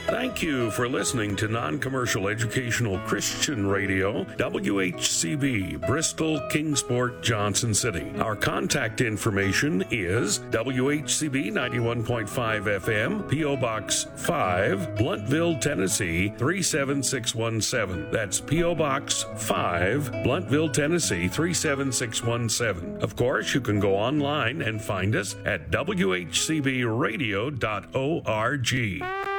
Thank you for listening to Non-Commercial Educational Christian Radio, WHCB, Bristol, Kingsport, Johnson City. Our contact information is WHCB 91.5 FM, P.O. Box 5, Bluntville, Tennessee 37617. That's P.O. Box 5, Bluntville, Tennessee 37617. Of course, you can go online and find us at WHCBradio.org.